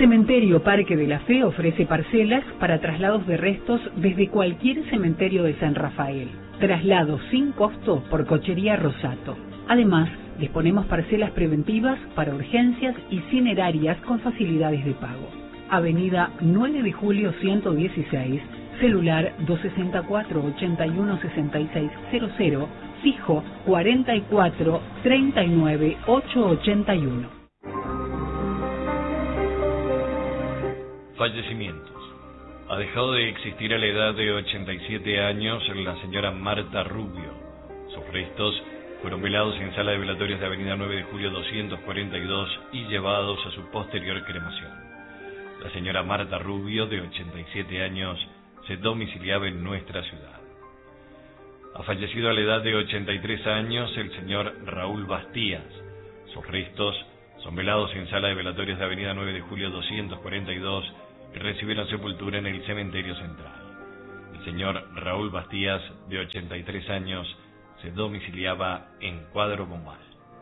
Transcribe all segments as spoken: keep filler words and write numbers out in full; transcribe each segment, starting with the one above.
Cementerio Parque de la Fe ofrece parcelas para traslados de restos desde cualquier cementerio de San Rafael. Traslado sin costo por Cochería Rosato. Además, disponemos parcelas preventivas para urgencias y cinerarias con facilidades de pago. Avenida nueve de julio ciento dieciséis, celular dos seis cuatro, ocho uno seis seis cero cero, fijo cuarenta y cuatro, treinta y nueve, ochocientos ochenta y uno. Fallecimientos. Ha dejado de existir a la edad de ochenta y siete años la señora Marta Rubio. Sus restos fueron velados en sala de velatorios de Avenida nueve de julio doscientos cuarenta y dos y llevados a su posterior cremación. La señora Marta Rubio, de ochenta y siete años, se domiciliaba en nuestra ciudad. Ha fallecido a la edad de ochenta y tres años el señor Raúl Bastías. Sus restos son velados en sala de velatorios de Avenida nueve de julio doscientos cuarenta y dos y recibieron sepultura en el cementerio central. El señor Raúl Bastías, de ochenta y tres años, se domiciliaba en Cuadro Bombal.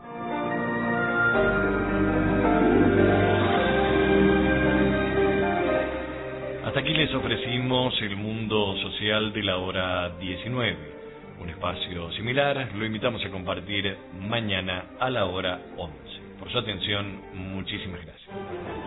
Hasta aquí les ofrecimos el mundo social de la hora diecinueve. Un espacio similar lo invitamos a compartir mañana a la hora once. Por su atención, muchísimas gracias.